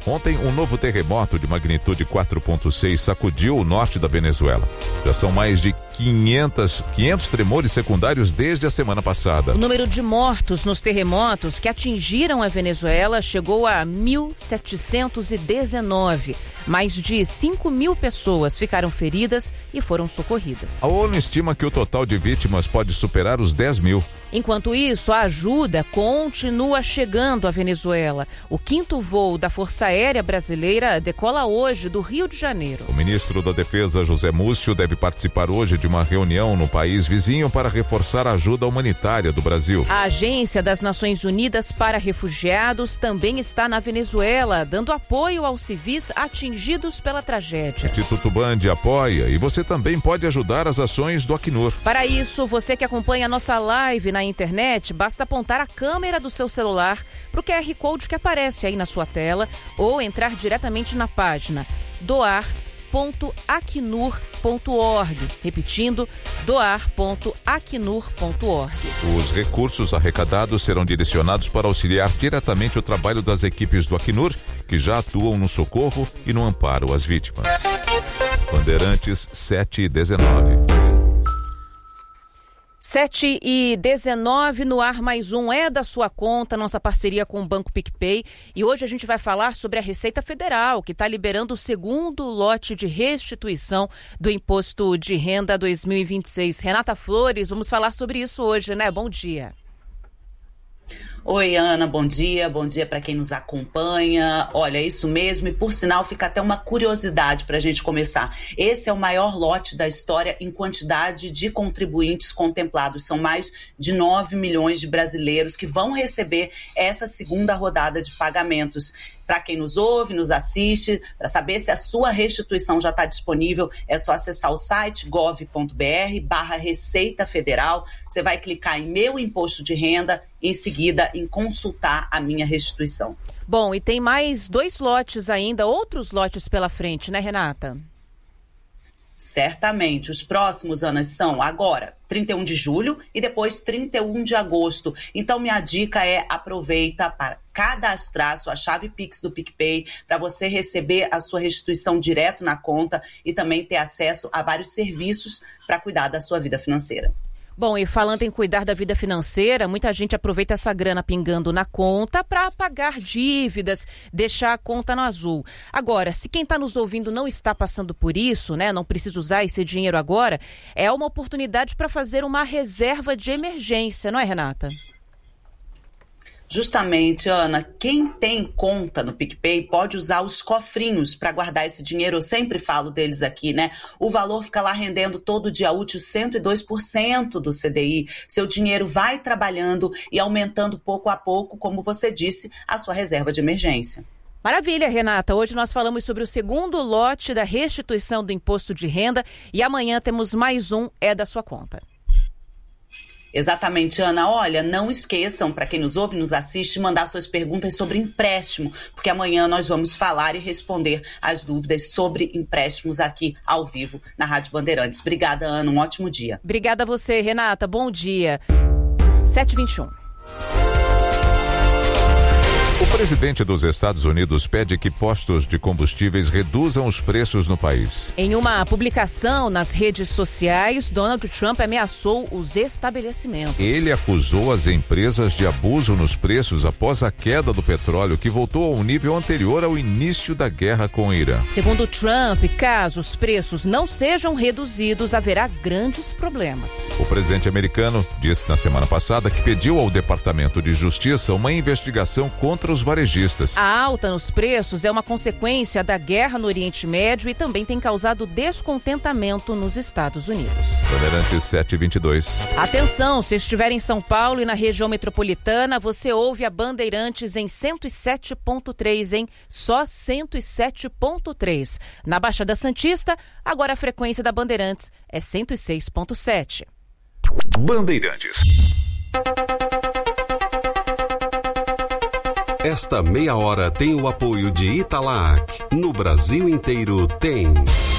Ontem, um novo terremoto de magnitude 4.6 sacudiu o norte da Venezuela. Já são mais de 500 tremores secundários desde a semana passada. O número de mortos nos terremotos que atingiram a Venezuela chegou a 1.719. Mais de 5.000 pessoas ficaram feridas e foram socorridas. A ONU estima que o total de vítimas pode superar os 10.000. Enquanto isso, a ajuda continua chegando à Venezuela. O 5º voo da Força Aérea Brasileira decola hoje do Rio de Janeiro. O ministro da Defesa, José Múcio, deve participar hoje de uma reunião no país vizinho para reforçar a ajuda humanitária do Brasil. A Agência das Nações Unidas para Refugiados também está na Venezuela, dando apoio aos civis atingidos pela tragédia. O Instituto Band apoia e você também pode ajudar as ações do Acnur. Para isso, você que acompanha a nossa live na internet, basta apontar a câmera do seu celular para o QR Code que aparece aí na sua tela ou entrar diretamente na página doar.acnur.org. Repetindo, doar.acnur.org. Os recursos arrecadados serão direcionados para auxiliar diretamente o trabalho das equipes do Acnur, que já atuam no socorro e no amparo às vítimas. Bandeirantes 7:19. 7:19 no ar, mais um é da sua conta, nossa parceria com o Banco PicPay. E hoje a gente vai falar sobre a Receita Federal, que está liberando o segundo lote de restituição do Imposto de Renda 2026. Renata Flores, vamos falar sobre isso hoje, né? Bom dia. Oi, Ana, bom dia para quem nos acompanha. Olha, é isso mesmo, e por sinal fica até uma curiosidade para a gente começar. Esse é o maior lote da história em quantidade de contribuintes contemplados. São mais de 9 milhões de brasileiros que vão receber essa segunda rodada de pagamentos. Para quem nos ouve, nos assiste, para saber se a sua restituição já está disponível, é só acessar o site gov.br/Receita Federal. Você vai clicar em Meu Imposto de Renda, em seguida em Consultar a Minha Restituição. Bom, e tem mais 2 lotes ainda, outros lotes pela frente, né, Renata? Certamente. Os próximos, Ana, são agora, 31 de julho e depois 31 de agosto. Então, minha dica é aproveita para cadastrar sua chave Pix do PicPay para você receber a sua restituição direto na conta e também ter acesso a vários serviços para cuidar da sua vida financeira. Bom, e falando em cuidar da vida financeira, muita gente aproveita essa grana pingando na conta para pagar dívidas, deixar a conta no azul. Agora, se quem está nos ouvindo não está passando por isso, né, não precisa usar esse dinheiro agora, é uma oportunidade para fazer uma reserva de emergência, não é, Renata? Justamente, Ana, quem tem conta no PicPay pode usar os cofrinhos para guardar esse dinheiro. Eu sempre falo deles aqui, né? O valor fica lá rendendo todo dia útil 102% do CDI. Seu dinheiro vai trabalhando e aumentando pouco a pouco, como você disse, a sua reserva de emergência. Maravilha, Renata. Hoje nós falamos sobre o segundo lote da restituição do imposto de renda e amanhã temos mais um É da Sua Conta. Exatamente, Ana. Olha, não esqueçam, para quem nos ouve, nos assiste, mandar suas perguntas sobre empréstimo, porque amanhã nós vamos falar e responder as dúvidas sobre empréstimos aqui ao vivo na Rádio Bandeirantes. Obrigada, Ana. Um ótimo dia. Obrigada a você, Renata. Bom dia. 7h21. O presidente dos Estados Unidos pede que postos de combustíveis reduzam os preços no país. Em uma publicação nas redes sociais, Donald Trump ameaçou os estabelecimentos. Ele acusou as empresas de abuso nos preços após a queda do petróleo, que voltou ao nível anterior ao início da guerra com o Irã. Segundo Trump, caso os preços não sejam reduzidos, haverá grandes problemas. O presidente americano disse na semana passada que pediu ao Departamento de Justiça uma investigação contra os varejistas. A alta nos preços é uma consequência da guerra no Oriente Médio e também tem causado descontentamento nos Estados Unidos. Bandeirantes 7:22. Atenção, se estiver em São Paulo e na região metropolitana, você ouve a Bandeirantes em 107.3, hein? Só 107.3. Na Baixada Santista, agora a frequência da Bandeirantes é 106.7. Bandeirantes. Esta meia hora tem o apoio de Italac. No Brasil inteiro tem.